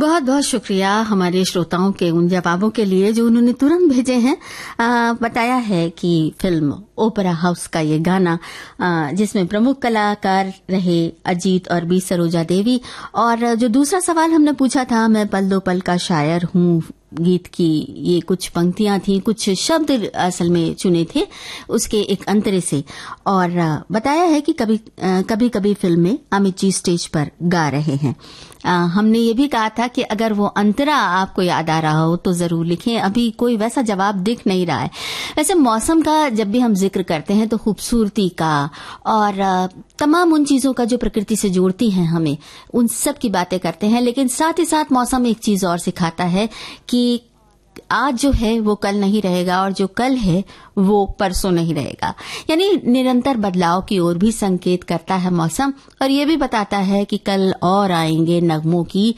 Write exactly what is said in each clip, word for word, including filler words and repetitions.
बहुत बहुत शुक्रिया हमारे श्रोताओं के उन जवाबों के लिए जो उन्होंने तुरंत भेजे हैं। आ, बताया है कि फिल्म ओपेरा हाउस का ये गाना आ, जिसमें प्रमुख कलाकार रहे अजीत और बी सरोजा देवी, और जो दूसरा सवाल हमने पूछा था, मैं पल दो पल का शायर हूँ गीत की ये कुछ पंक्तियां थी, कुछ शब्द असल में चुने थे उसके एक अंतरे से, और बताया है कि कभी कभी कभी फिल्म में अमित जी स्टेज पर गा रहे हैं। आ, हमने ये भी कहा था कि अगर वो अंतरा आपको याद आ रहा हो तो जरूर लिखें। अभी कोई वैसा जवाब दिख नहीं रहा है। वैसे मौसम का जब भी हम जिक्र करते हैं तो खूबसूरती का और तमाम उन चीजों का जो प्रकृति से जोड़ती हैं हमें, उन सब की बातें करते हैं, लेकिन साथ ही साथ मौसम एक चीज और सिखाता है कि आज जो है वो कल नहीं रहेगा और जो कल है वो परसों नहीं रहेगा। यानी निरंतर बदलाव की ओर भी संकेत करता है मौसम, और ये भी बताता है कि कल और आएंगे नगमों की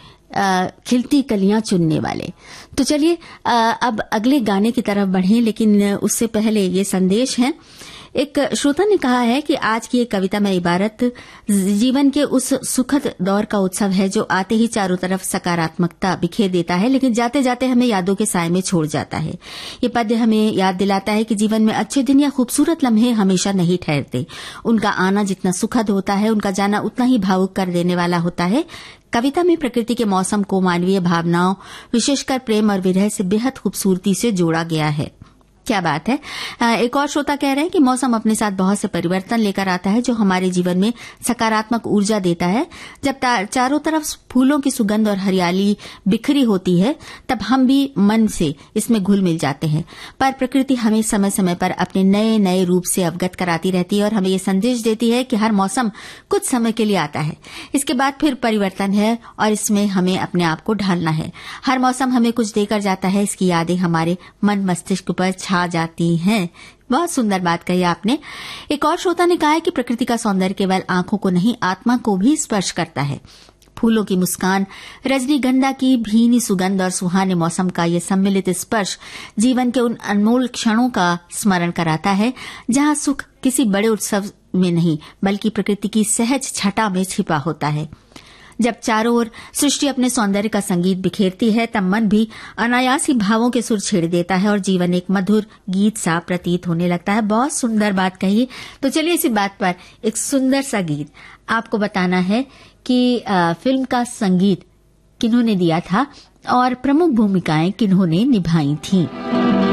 आ, खिलती कलियां चुनने वाले। तो चलिए अब अगले गाने की तरफ बढ़ें, लेकिन उससे पहले ये संदेश है। एक श्रोता ने कहा है कि आज की एक कविता में इबारत जीवन के उस सुखद दौर का उत्सव है जो आते ही चारों तरफ सकारात्मकता बिखेर देता है, लेकिन जाते जाते हमें यादों के साए में छोड़ जाता है। ये पद्य हमें याद दिलाता है कि जीवन में अच्छे दिन या खूबसूरत लम्हे हमेशा नहीं ठहरते। उनका आना जितना सुखद होता है, उनका जाना उतना ही भावुक कर देने वाला होता है। कविता में प्रकृति के मौसम को मानवीय भावनाओं, विशेषकर प्रेम और विरह से बेहद खूबसूरती से जोड़ा गया है। क्या बात है। एक और श्रोता कह रहे हैं कि मौसम अपने साथ बहुत से परिवर्तन लेकर आता है जो हमारे जीवन में सकारात्मक ऊर्जा देता है। जब चारों तरफ फूलों की सुगंध और हरियाली बिखरी होती है तब हम भी मन से इसमें घुल मिल जाते हैं, पर प्रकृति हमें समय समय पर अपने नए नए रूप से अवगत कराती रहती है और हमें ये संदेश देती है कि हर मौसम कुछ समय के लिए आता है, इसके बाद फिर परिवर्तन है और इसमें हमें अपने आप को ढालना है। हर मौसम हमें कुछ देकर जाता है, इसकी यादें हमारे मन मस्तिष्क पर छा जाती हैं। बहुत सुंदर बात कही आपने। एक और श्रोता ने कहा है कि प्रकृति का सौंदर्य केवल आंखों को नहीं, आत्मा को भी स्पर्श करता है। फूलों की मुस्कान, रजनीगंधा की भीनी सुगंध और सुहाने मौसम का ये सम्मिलित स्पर्श जीवन के उन अनमोल क्षणों का स्मरण कराता है जहां सुख किसी बड़े उत्सव में नहीं बल्कि प्रकृति की सहज छटा में छिपा होता है। जब चारों ओर सृष्टि अपने सौंदर्य का संगीत बिखेरती है तब मन भी अनायास ही भावों के सुर छेड़ देता है और जीवन एक मधुर गीत सा प्रतीत होने लगता है। बहुत सुंदर बात कही। तो चलिए इसी बात पर एक सुंदर सा गीत आपको बताना है कि आ, फिल्म का संगीत किन्होंने दिया था और प्रमुख भूमिकाएं किन्होंने निभाई थीं।